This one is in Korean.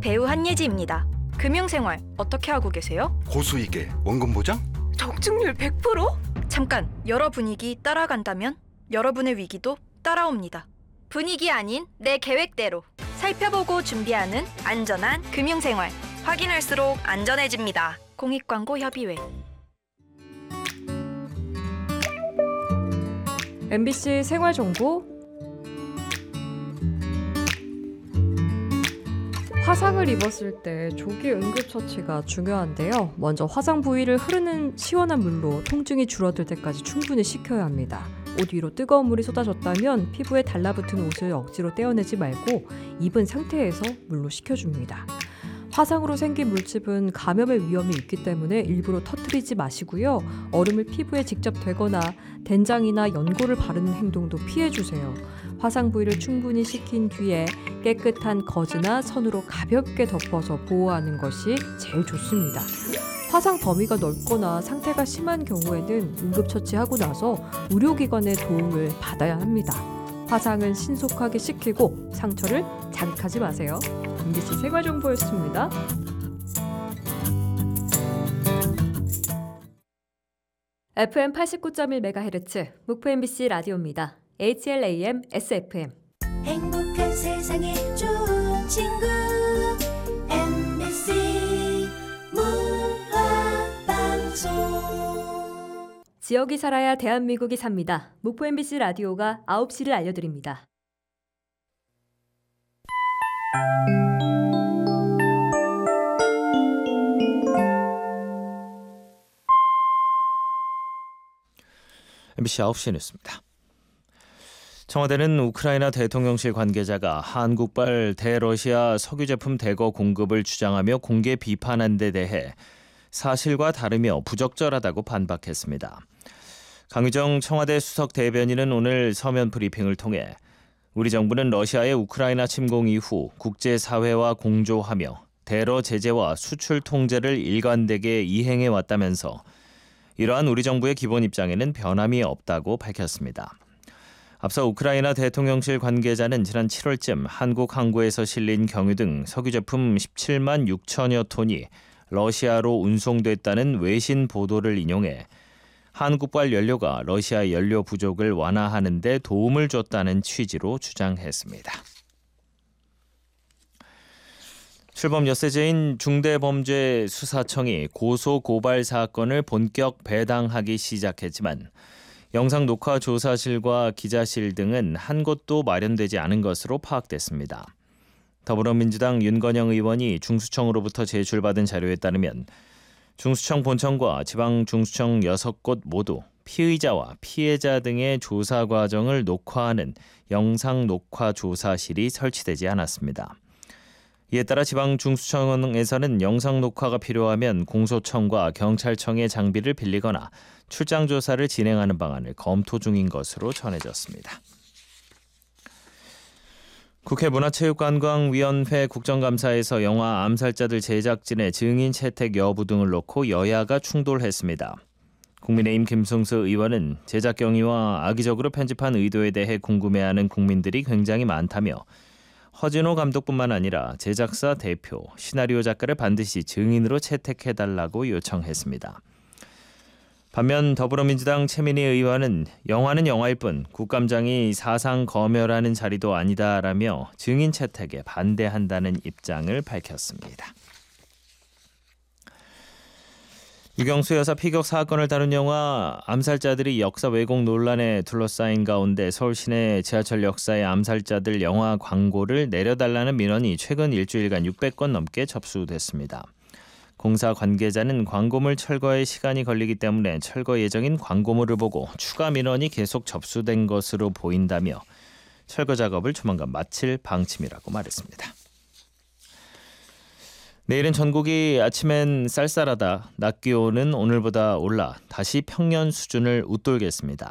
배우 한예지입니다. 금융생활 어떻게 하고 계세요? 고수익에 원금 보장? 적중률 100%? 잠깐, 여러 분위기 따라간다면 여러분의 위기도 따라옵니다. 분위기 아닌 내 계획대로 살펴보고 준비하는 안전한 금융생활. 확인할수록 안전해집니다. 공익광고협의회. MBC 생활정보. 화상을 입었을 때 조기 응급처치가 중요한데요. 먼저 화상 부위를 흐르는 시원한 물로 통증이 줄어들 때까지 충분히 식혀야 합니다. 옷 위로 뜨거운 물이 쏟아졌다면 피부에 달라붙은 옷을 억지로 떼어내지 말고 입은 상태에서 물로 식혀줍니다. 화상으로 생긴 물집은 감염의 위험이 있기 때문에 일부러 터뜨리지 마시고요. 얼음을 피부에 직접 대거나 된장이나 연고를 바르는 행동도 피해주세요. 화상 부위를 충분히 식힌 뒤에 깨끗한 거즈나 선으로 가볍게 덮어서 보호하는 것이 제일 좋습니다. 화상 범위가 넓거나 상태가 심한 경우에는 응급처치하고 나서 의료기관의 도움을 받아야 합니다. 화상은 신속하게 식히고 상처를 자극하지 마세요. MBC 생활정보였습니다. FM 89.1MHz 목포 MBC 라디오입니다. HLAM SFM. 행복한 세상에 좋은 친구 MBC 문화방송. 지역이 살아야 대한민국이 삽니다. 목포 MBC 라디오가 9시를 알려드립니다. MBC 9시 뉴스입니다. 청와대는 우크라이나 대통령실 관계자가 한국발 대러시아 석유 제품 대거 공급을 주장하며 공개 비판한 데 대해 사실과 다르며 부적절하다고 반박했습니다. 강유정 청와대 수석 대변인은 오늘 서면 브리핑을 통해 우리 정부는 러시아의 우크라이나 침공 이후 국제사회와 공조하며 대러 제재와 수출 통제를 일관되게 이행해 왔다면서 이러한 우리 정부의 기본 입장에는 변함이 없다고 밝혔습니다. 앞서 우크라이나 대통령실 관계자는 지난 7월쯤 한국 항구에서 실린 경유 등 석유 제품 17만 6천여 톤이 러시아로 운송됐다는 외신 보도를 인용해 한국발 연료가 러시아 연료 부족을 완화하는 데 도움을 줬다는 취지로 주장했습니다. 출범 엿새째인 중대범죄수사청이 고소고발 사건을 본격 배당하기 시작했지만 영상 녹화 조사실과 기자실 등은 한 곳도 마련되지 않은 것으로 파악됐습니다. 더불어민주당 윤건영 의원이 중수청으로부터 제출받은 자료에 따르면 중수청 본청과 지방 중수청 6곳 모두 피의자와 피해자 등의 조사 과정을 녹화하는 영상 녹화 조사실이 설치되지 않았습니다. 이에 따라 지방 중수청에서는 영상 녹화가 필요하면 공소청과 경찰청의 장비를 빌리거나 출장 조사를 진행하는 방안을 검토 중인 것으로 전해졌습니다. 국회 문화체육관광위원회 국정감사에서 영화 암살자들 제작진의 증인 채택 여부 등을 놓고 여야가 충돌했습니다. 국민의힘 김승수 의원은 제작 경위와 악의적으로 편집한 의도에 대해 궁금해하는 국민들이 굉장히 많다며 허진호 감독뿐만 아니라 제작사 대표, 시나리오 작가를 반드시 증인으로 채택해달라고 요청했습니다. 반면 더불어민주당 최민희 의원은 영화는 영화일 뿐 국감장이 사상 검열하는 자리도 아니다라며 증인 채택에 반대한다는 입장을 밝혔습니다. 유경수 여사 피격 사건을 다룬 영화 암살자들이 역사 왜곡 논란에 둘러싸인 가운데 서울 시내 지하철 역사의 암살자들 영화 광고를 내려달라는 민원이 최근 일주일간 600건 넘게 접수됐습니다. 공사 관계자는 광고물 철거에 시간이 걸리기 때문에 철거 예정인 광고물을 보고 추가 민원이 계속 접수된 것으로 보인다며 철거 작업을 조만간 마칠 방침이라고 말했습니다. 내일은 전국이 아침엔 쌀쌀하다. 낮 기온은 오늘보다 올라 다시 평년 수준을 웃돌겠습니다.